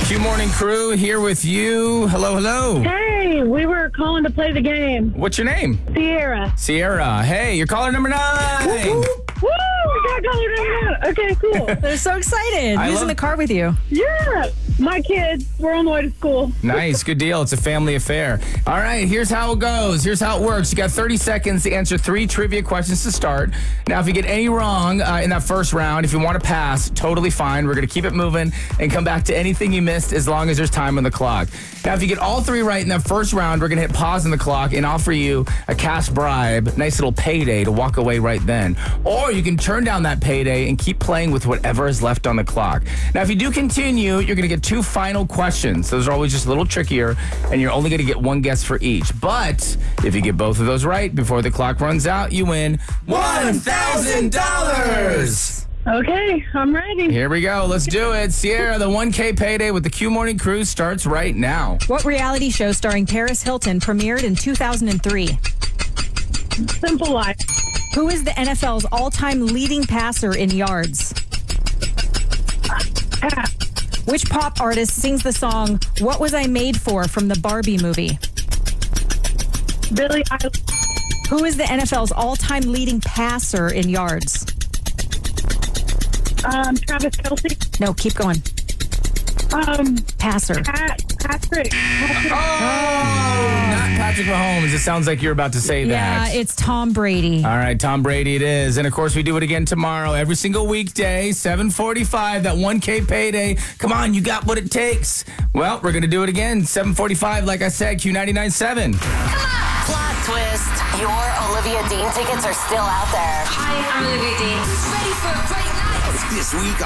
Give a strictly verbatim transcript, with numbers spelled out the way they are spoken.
Q Morning Crew here with you. Hello, hello. Hey, we were calling to play the game. What's your name? Sierra. Sierra. Hey, you're caller number nine. Woo! We got caller number nine. Okay, cool. They're so excited. I Who's love- in the car with you? Yeah, my kids. We're on the way to school. Nice. Good deal. It's a family affair. All right, here's how it goes. Here's how it works. You got thirty seconds to answer three trivia questions to start. Now, if you get any wrong uh, in that first round, if you want to pass, totally fine. We're going to keep it moving and come back to anything you missed as long as there's time on the clock. Now, if you get all three right in that first round, we're going to hit pause on the clock and offer you a cash bribe, nice little payday to walk away right then. Or you can turn down that payday and keep playing with whatever is left on the clock. Now, if you do continue, you're going to get two final questions. Those are always just a little trickier, and you're only going to get one guess for each. But if you get both of those right before the clock runs out, you win one thousand dollars. Okay, I'm ready. Here we go. Let's do it. Sierra, the one K payday with the Q Morning Crew starts right now. What reality show starring Paris Hilton premiered in two thousand three? Simple life. Who is the N F L's all-time leading passer in yards? Pass. Which pop artist sings the song What Was I Made For from the Barbie movie? Billy Eilish. Who is the N F L's all-time leading passer in yards? Um, Travis Kelsey. No, keep going. Um, Passer. Pat, Patrick. Patrick. Oh, not Patrick Mahomes. It sounds like you're about to say Yeah, that. it's Tom Brady. All right, Tom Brady it is. And, of course, we do it again tomorrow, every single weekday, seven forty-five, that one K payday. Come on, you got what it takes. Well, we're going to do it again, seven forty-five, like I said, Q ninety-nine point seven. Plot twist. Your Olivia Dean tickets are still out there. Hi, I'm Olivia Dean. Ready for a great night? This week